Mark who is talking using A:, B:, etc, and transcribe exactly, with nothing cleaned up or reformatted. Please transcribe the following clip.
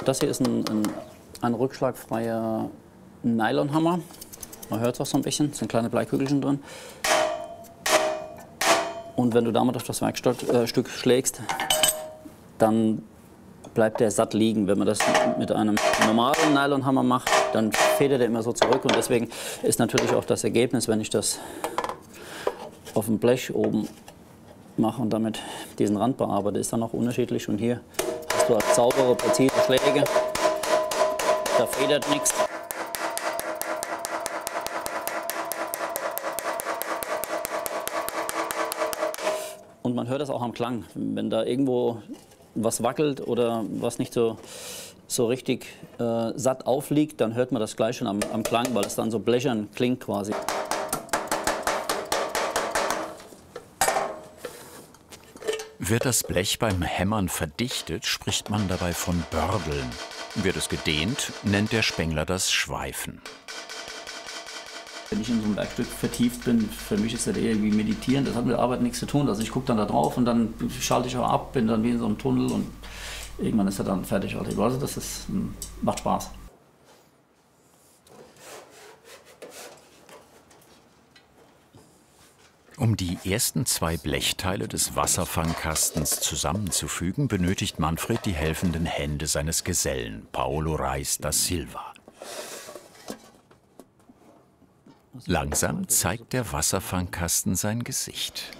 A: Das hier ist ein, ein, ein rückschlagfreier Nylonhammer. Man hört es auch so ein bisschen, es sind kleine Bleikügelchen drin. Und wenn du damit auf das Werkstück äh, Stück schlägst, dann bleibt der satt liegen. Wenn man das mit einem normalen Nylonhammer macht, dann federt er immer so zurück. Und deswegen ist natürlich auch das Ergebnis, wenn ich das auf dem Blech oben mache und damit diesen Rand bearbeite, ist dann auch unterschiedlich. Und hier hast du halt saubere, präzise Schläge. Da federt nichts. Und man hört das auch am Klang. Wenn da irgendwo was wackelt oder was nicht so, so richtig äh, satt aufliegt, dann hört man das gleich schon am, am Klang, weil es dann so blechern klingt quasi.
B: Wird das Blech beim Hämmern verdichtet, spricht man dabei von Bördeln. Wird es gedehnt, nennt der Spengler das Schweifen.
A: Wenn ich in so einem Werkstück vertieft bin, für mich ist das eher wie meditieren, das hat mit der Arbeit nichts zu tun. Also ich gucke dann da drauf und dann schalte ich auch ab, bin dann wie in so einem Tunnel und irgendwann ist er dann fertig. Also das ist, macht Spaß.
B: Um die ersten zwei Blechteile des Wasserfangkastens zusammenzufügen, benötigt Manfred die helfenden Hände seines Gesellen, Paulo Reis da Silva. Langsam zeigt der Wasserfangkasten sein Gesicht.